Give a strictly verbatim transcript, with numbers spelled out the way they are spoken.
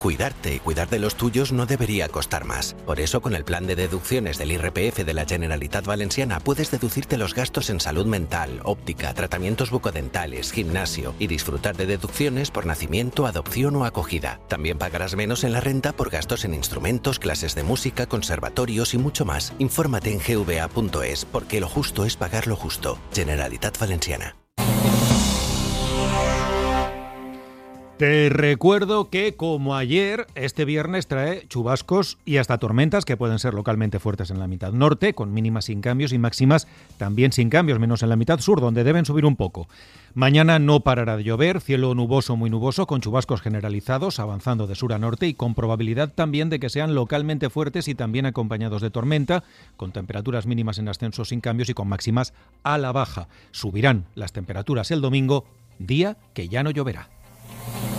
Cuidarte y cuidar de los tuyos no debería costar más. Por eso, con el plan de deducciones del I R P F de la Generalitat Valenciana, puedes deducirte los gastos en salud mental, óptica, tratamientos bucodentales, gimnasio y disfrutar de deducciones por nacimiento, adopción o acogida. También pagarás menos en la renta por gastos en instrumentos, clases de música, conservatorios y mucho más. Infórmate en g v a punto es, porque lo justo es pagar lo justo. Generalitat Valenciana. Te recuerdo que, como ayer, este viernes trae chubascos y hasta tormentas que pueden ser localmente fuertes en la mitad norte, con mínimas sin cambios y máximas también sin cambios, menos en la mitad sur, donde deben subir un poco. Mañana no parará de llover, cielo nuboso, muy nuboso, con chubascos generalizados, avanzando de sur a norte y con probabilidad también de que sean localmente fuertes y también acompañados de tormenta, con temperaturas mínimas en ascenso sin cambios y con máximas a la baja. Subirán las temperaturas el domingo, día que ya no lloverá.